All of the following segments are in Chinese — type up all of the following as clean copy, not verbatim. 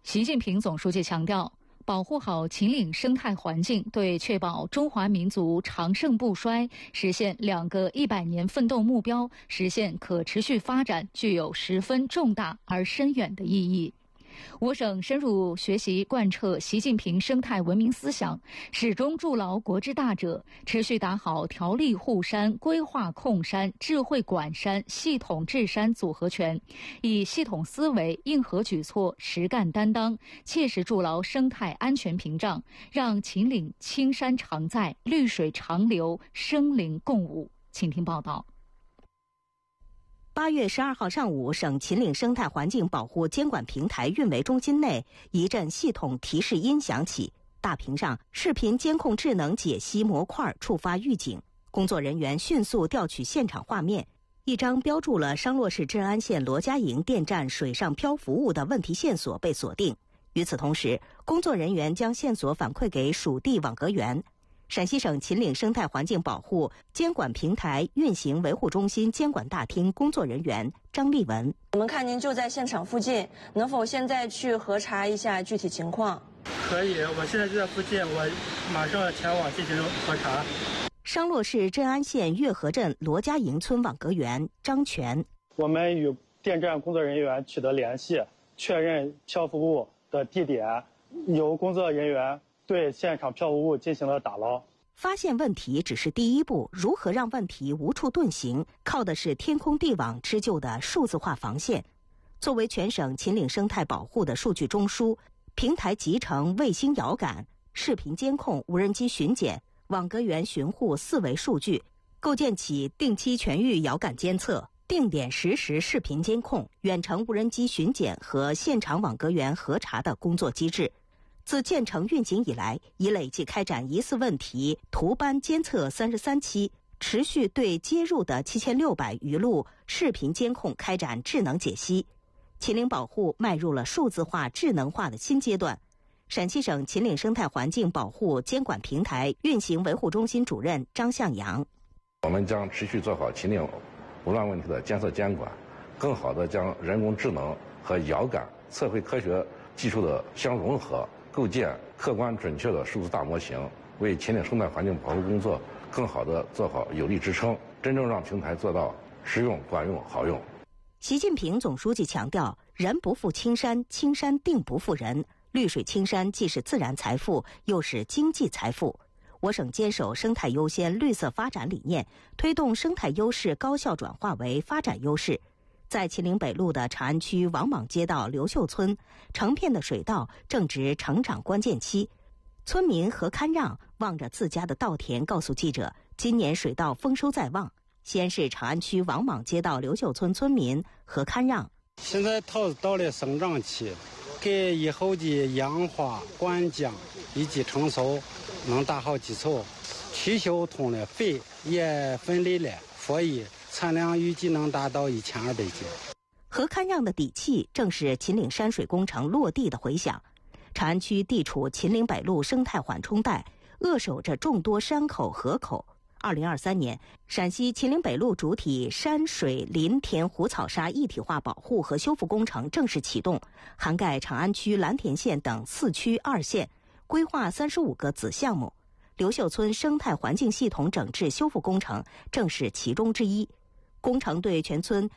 习近平总书记强调，保护好秦岭生态环境，对确保中华民族长盛不衰、实现2个100年奋斗目标、实现可持续发展具有十分重大而深远的意义。我省深入学习贯彻习近平生态文明思想，始终筑牢国之大者，持续打好条例护山、规划控山、智慧管山、系统治山组合拳，以系统思维、硬核举措、实干担当，切实筑牢生态安全屏障，让秦岭青山常在、绿水长流、生灵共舞。请听报道。 8月12号上午，省秦岭生态环境保护监管平台运维中心内，一阵系统提示音响起，大屏上视频监控智能解析模块触发预警，工作人员迅速调取现场画面，一张标注了商洛市镇安县罗家营电站水上漂浮物的问题线索被锁定。与此同时，工作人员将线索反馈给属地网格员。陕西省秦岭生态环境保护监管平台运行维护中心监管大厅工作人员张丽文： 我们看您就在现场附近，能否现在去核查一下具体情况？ 可以，我现在就在附近，我马上前往进行核查。 商洛市镇安县月河镇罗家营村网格员张全： 我们与电站工作人员取得联系，确认漂浮物的地点，由工作人员对现场漂浮物进行了打捞。 发现问题只是第一步，如何让问题无处遁形，靠的是天空地网织就的数字化防线。作为全省秦岭生态保护的数据中枢，平台集成卫星遥感、视频监控、无人机巡检、网格员巡护4维数据，构建起定期全域遥感监测、定点实时视频监控、远程无人机巡检和现场网格员核查的工作机制。自建成运行以来，已累计开展疑似问题图班监测33期，持续对接入的7600余路视频监控开展智能解析。秦岭保护迈入了数字化、智能化的新阶段。陕西省秦岭生态环境保护监管平台运行维护中心主任张向阳： 我们将持续做好秦岭污染问题的监测监管，更好地将人工智能和遥感、测绘科学技术的相融合，构建客观准确的数字大模型，为秦岭生态环境保护工作更好地做好有力支撑，真正让平台做到实用、管用、好用。 习近平总书记强调，人不负青山，青山定不负人。绿水青山既是自然财富，又是经济财富。我省坚守生态优先、绿色发展理念，推动生态优势高效转化为发展优势。在秦岭北路的长安区王莽街道刘秀村，成片的水稻正值成长关键期。村民何堪让望着自家的稻田，告诉记者，今年水稻丰收在望。西安市长安区王莽街道刘秀村村民何堪让： 现在桃子到了生长期，给以后的养花、灌浆以及成熟能打好基础。祛修通了，肥也分离了，所以产量预计能达到1200斤。 何堪让的底气正是秦岭山水工程落地的回响。长安区地处秦岭北路生态缓冲带，扼守着众多山口河口。2023年，陕西秦岭北路主体山水林田湖草沙一体化保护和修复工程正式启动，涵盖长安区蓝田县等4区2县，规划35个子项目。刘秀村生态环境系统整治修复工程正是其中之一。工程对全村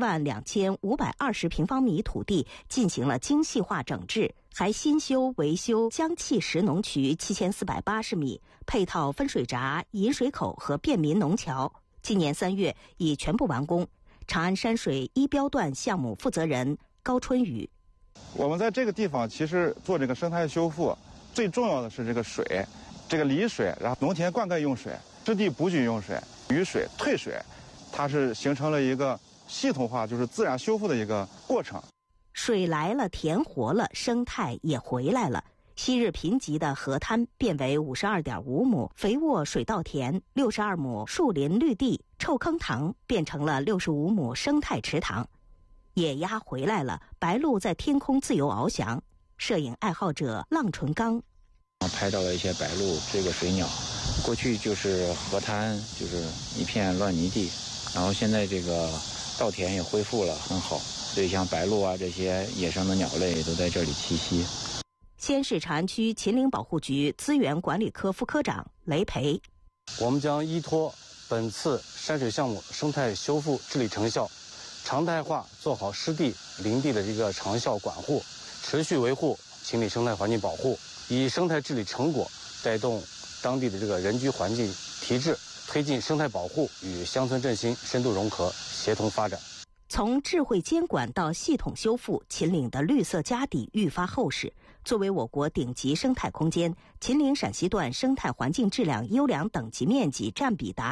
72520平方米土地进行了精细化整治，还新修维修江气石农渠7480米，配套分水闸、引水口和便民农桥。今年3月已全部完工。长安山水一标段项目负责人高春雨： 我们在这个地方其实做这个生态修复，最重要的是这个水，这个离水，然后农田灌溉用水、湿地补给用水、雨水、退水，它是形成了一个系统化，就是自然修复的一个过程。 水来了，田活了，生态也回来了。昔日贫瘠的河滩变为52.5亩肥沃水稻田，62亩树林绿地，臭坑塘变成了65亩生态池塘。野鸭回来了，白鹭在天空自由翱翔。摄影爱好者浪纯刚： 拍到了一些白鹭这个水鸟，过去就是河滩，就是一片乱泥地，然后现在这个稻田也恢复了很好， 所以像白鹭啊这些野生的鸟类都在这里栖息。 西安市长安区秦岭保护局资源管理科副科长雷培， 我们将依托本次山水项目生态修复治理成效，常态化做好湿地、林地的这个长效管护，持续维护秦岭生态环境保护，以生态治理成果带动当地的这个人居环境提质，推进生态保护与乡村振兴深度融合、协同发展。 从智慧监管到系统修复，秦岭的绿色家底愈发厚实。作为我国顶级生态空间，秦岭陕西段生态环境质量优良等级面积占比达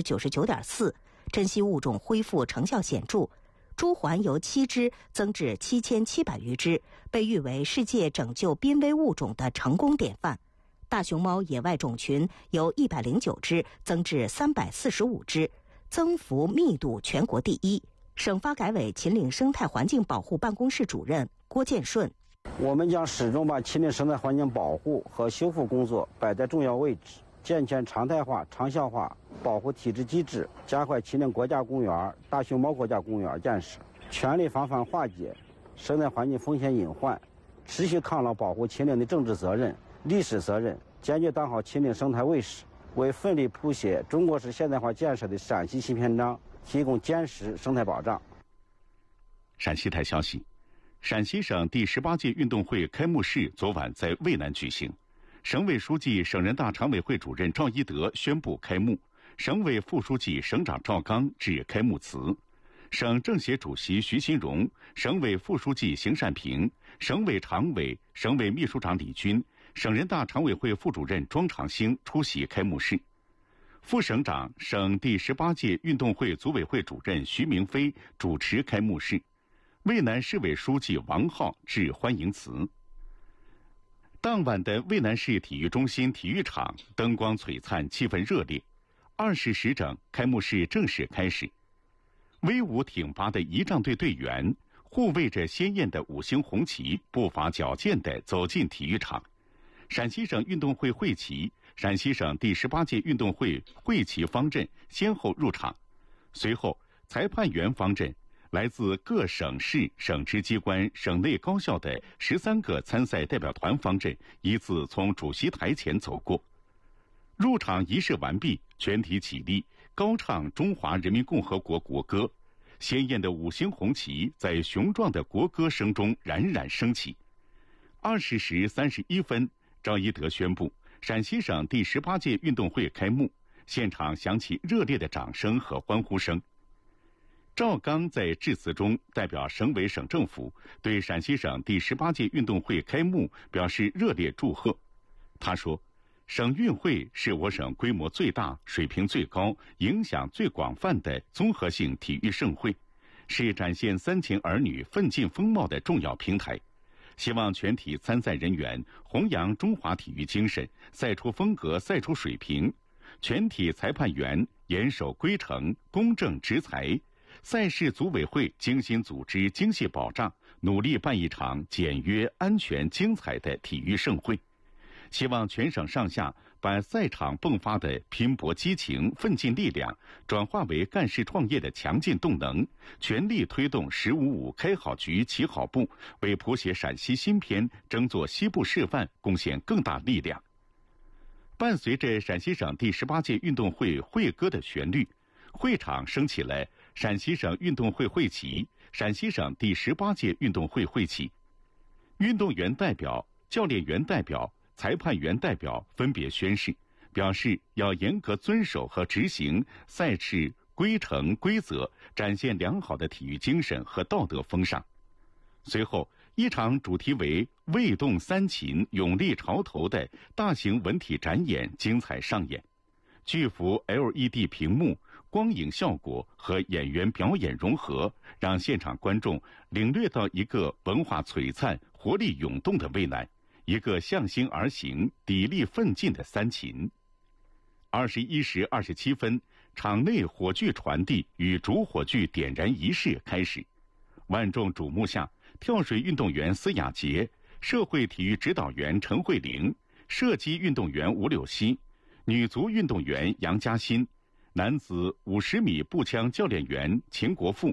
99.4%， 珍稀物种恢复成效显著。朱鹮由7只增至7700余只，被誉为世界拯救濒危物种的成功典范。大熊猫野外种群由109只增至345只，增幅密度全国第一。省发改委秦岭生态环境保护办公室主任郭建顺， 我们将始终把秦岭生态环境保护和修复工作摆在重要位置，健全常态化、长效化保护体制机制，加快秦岭国家公园、大熊猫国家公园建设，全力防范化解生态环境风险隐患，持续抗牢保护秦岭的政治责任、历史责任，坚决当好秦岭生态卫士，为奋力谱写中国式现代化建设的陕西新篇章提供坚实生态保障。 陕西台消息，陕西省第18届运动会开幕式昨晚在渭南举行，省委书记、省人大常委会主任赵一德宣布开幕，省委副书记、省长赵刚致开幕词，省政协主席徐新荣、省委副书记邢善平、省委常委、省委秘书长李军、省人大常委会副主任庄长兴出席开幕式。副省长、省第18届运动会组委会主任徐明飞主持开幕式，渭南市委书记王浩致欢迎词。当晚的渭南市体育中心体育场灯光璀璨，气氛热烈。20时整，开幕式正式开始。威武挺拔的仪仗队队员护卫着鲜艳的5星红旗，步伐矫健地走进体育场。陕西省运动会会旗、陕西省第18届运动会会旗方阵先后入场，随后裁判员方阵，来自各省市省直机关、省内高校的13个参赛代表团方阵依次从主席台前走过。入场仪式完毕，全体起立，高唱中华人民共和国国歌，鲜艳的5星红旗在雄壮的国歌声中冉冉升起。20时31分，赵一德宣布陕西省第18届运动会开幕，现场响起热烈的掌声和欢呼声。赵刚在致辞中代表省委省政府对陕西省第18届运动会开幕表示热烈祝贺。他说，省运会是我省规模最大、水平最高、影响最广泛的综合性体育盛会，是展现3秦儿女奋进风貌的重要平台。希望全体参赛人员弘扬中华体育精神，赛出风格，赛出水平；全体裁判员严守规程，公正执裁；赛事组委会精心组织，精细保障，努力办一场简约、安全、精彩的体育盛会。希望全省上下把赛场迸发的拼搏激情、奋进力量转化为干事创业的强劲动能，全力推动“1055”开好局、起好步，为谱写陕西新篇、争做西部示范贡献更大力量。伴随着陕西省第18届运动会会歌的旋律，会场升起了陕西省运动会会旗、陕西省第18届运动会会旗。运动员代表、教练员代表、裁判员代表分别宣誓，表示要严格遵守和执行赛事规程规则，展现良好的体育精神和道德风尚。随后，一场主题为“未动3秦，勇立潮头”的大型文体展演精彩上演，巨幅 LED 屏幕、光影效果和演员表演融合，让现场观众领略到一个文化璀璨、活力涌动的渭南，一个向心而行、砥砺奋进的3秦。21时27分，场内火炬传递与主火炬点燃仪式开始。万众瞩目下，跳水运动员司雅洁、社会体育指导员陈慧玲、射击运动员吴柳溪、女足运动员杨嘉欣、男子50米步枪教练员秦国富、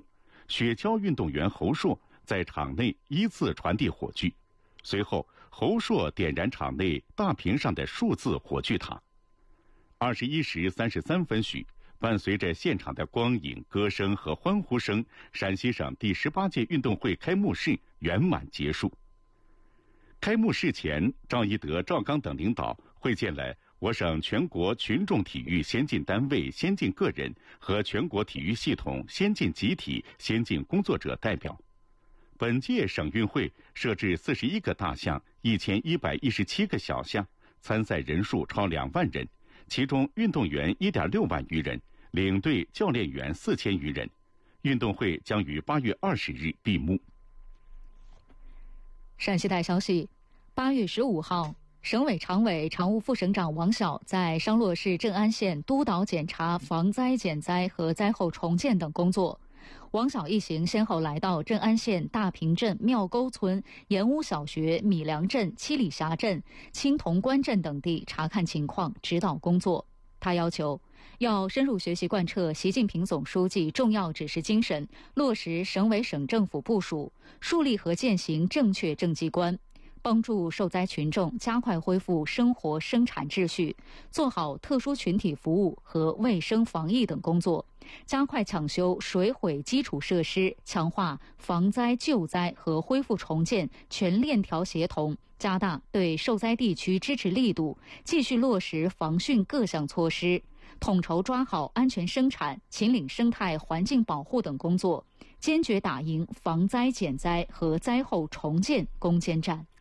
雪橇运动员侯硕在场内依次传递火炬，随后侯硕点燃场内大屏上的数字火炬塔。21时33分许，伴随着现场的光影、歌声和欢呼声，陕西省第18届运动会开幕式圆满结束。开幕式前，赵一德、赵刚等领导会见了我省全国群众体育先进单位、先进个人和全国体育系统先进集体、先进工作者代表。本届省运会设置41个大项、1117个小项，参赛人数超2万人，其中运动员1.6万余人，领队、教练员4000余人。运动会将于8月20日闭幕。 陕西台消息，8月15号，省委常委、常务副省长王晓在商洛市镇安县督导检查防灾减灾和灾后重建等工作。王晓一行先后来到镇安县大坪镇庙沟村、盐屋小学、米粮镇、七里峡镇、青铜关镇等地查看情况，指导工作。他要求要深入学习贯彻习近平总书记重要指示精神，落实省委省政府部署，树立和践行正确政绩观，帮助受灾群众加快恢复生活生产秩序，做好特殊群体服务和卫生防疫等工作，加快抢修水毁基础设施，强化防灾救灾和恢复重建全链条协同，加大对受灾地区支持力度，继续落实防汛各项措施，统筹抓好安全生产、秦岭生态环境保护等工作，坚决打赢防灾减灾和灾后重建攻坚战。